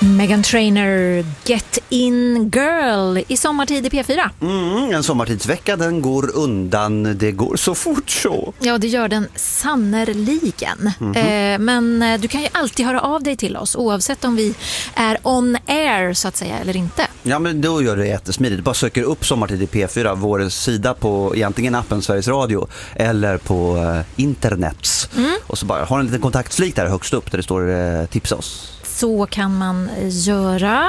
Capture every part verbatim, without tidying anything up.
Meghan Trainor, Get In Girl i sommartid i P fyra. Mm, en sommartidsvecka, den går undan. Det går så fort så. Ja, det gör den sannerligen. Mm-hmm. eh, Men du kan ju alltid höra av dig till oss, oavsett om vi är on air så att säga eller inte. Ja, men då gör det jättesmidigt. Bara söker upp sommartid i P fyra, vår sida på egentligen appen Sveriges Radio eller på uh, internets. Mm. Och så bara har en liten kontaktslik där högst upp där det står uh, tipsa oss. Så kan man göra.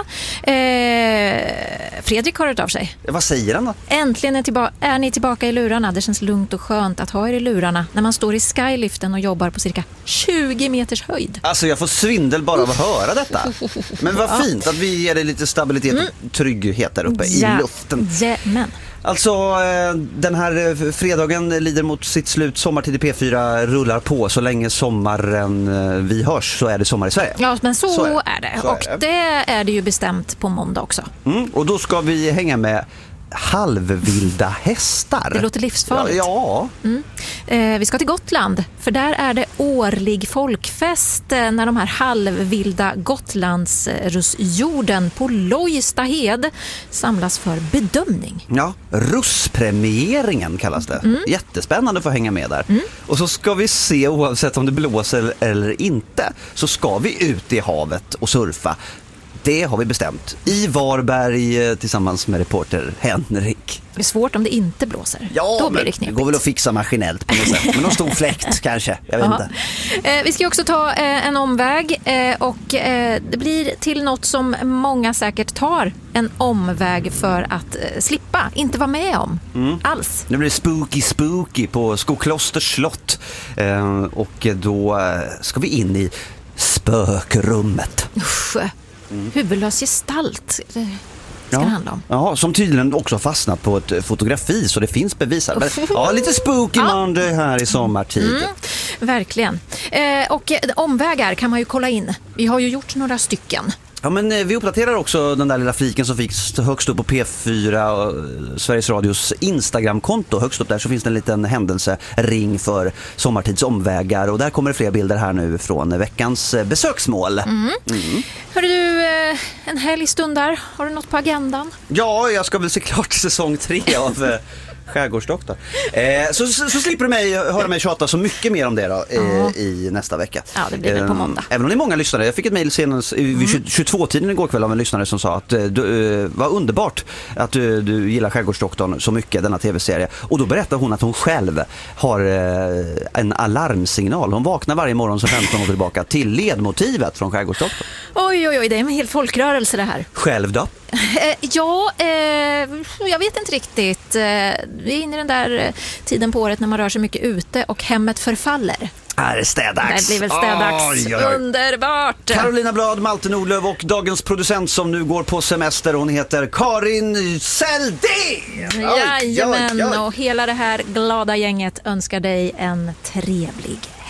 Eh, Fredrik har hört av sig. Vad säger han då? Äntligen är, tillba- är ni tillbaka i lurarna. Det känns lugnt och skönt att ha er i lurarna när man står i skyliften och jobbar på cirka tjugo meters höjd. Alltså jag får svindel bara av att höra detta. Men vad fint att vi ger dig lite stabilitet och mm. trygghet där uppe ja. i luften. Ja, men. Alltså den här fredagen lider mot sitt slut. Sommartid i P fyra rullar på. Så länge sommaren vi hörs så är det sommar i Sverige. Ja, men så, så är det, är det. Så och är det. det är det ju bestämt på måndag också. Mm, och då ska vi hänga med halvvilda hästar. Det låter livsfarligt. Ja. Mm. Eh, vi ska till Gotland, för där är det årlig folkfest eh, när de här halvvilda Gotlandsrussjorden på Lojstahed samlas för bedömning. Ja, russpremieringen kallas det. Mm. Jättespännande att få hänga med där. Mm. Och så ska vi se, oavsett om det blåser eller inte, så ska vi ut i havet och surfa. Det har vi bestämt. I Varberg tillsammans med reporter Henrik. Det är svårt om det inte blåser. Ja, då blir det knepigt. Det går väl att fixa maskinellt på något sätt. Men någon stor fläkt kanske, jag vet inte. Eh, vi ska också ta eh, en omväg eh, och eh, det blir till något som många säkert tar en omväg för att eh, slippa, inte vara med om mm. alls. Nu blir det spooky spooky på Skoklosters slott. Eh, och då ska vi in i spökrummet. Usch. Mm. Huvudlös gestalt ska ja. det handla om. Ja, som tydligen också fastnat på ett fotografi så det finns bevis. Men, ja, lite spooky ja. Monday här i sommartid. Mm, verkligen. Eh, och omvägar kan man ju kolla in. Vi har ju gjort några stycken. Ja, men vi uppdaterar också den där lilla fliken som finns högst upp på P fyra och Sveriges Radios Instagram-konto. Högst upp där så finns det en liten händelsering för sommartids omvägar. Och där kommer det fler bilder här nu från veckans besöksmål. Mm. Mm. Hörru du, en helg stund där. Har du något på agendan? Ja, jag ska väl se klart säsong tre av Skärgårdsdoktorn. Eh, så, så, så slipper du mig höra mig tjata så mycket mer om det då, eh, mm. i nästa vecka. Ja, det blir det på måndag. Eh, även om det är många lyssnare. Jag fick ett mejl senast vid mm. tjugotvå-tiden igår kväll av en lyssnare som sa att det eh, var underbart att du, du gillar Skärgårdsdoktorn så mycket, denna tv-serie. Och då berättar hon att hon själv har eh, en alarmsignal. Hon vaknar varje morgon så femton år tillbaka till ledmotivet från Skärgårdsdoktorn. Oj, oj, oj, det är en hel folkrörelse det här. Själv då? Eh, ja, eh, jag vet inte riktigt. Eh, vi är inne i den där tiden på året när man rör sig mycket ute och hemmet förfaller. Är det städags? Det blir väl städags. Oj, oj, oj. Underbart! Carolina Blad, Malte Nordlöf och dagens producent som nu går på semester. Hon heter Karin Seldén! Jajamän, och hela det här glada gänget önskar dig en trevlig